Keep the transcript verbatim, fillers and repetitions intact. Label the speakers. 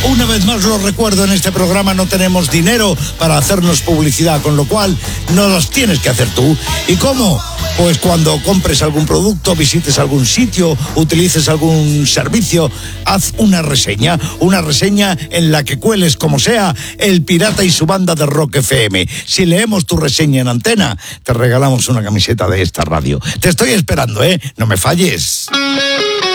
Speaker 1: Una vez más lo recuerdo, en este programa no tenemos dinero para hacernos publicidad, con lo cual no los tienes que hacer tú. ¿Y cómo? Pues cuando compres algún producto, visites algún sitio, utilices algún servicio, haz una reseña, una reseña en la que cueles como sea El Pirata y su banda de Rock F M. Si leemos tu reseña en antena, te regalamos una camiseta de esta radio. Te estoy esperando, ¿eh? No me falles.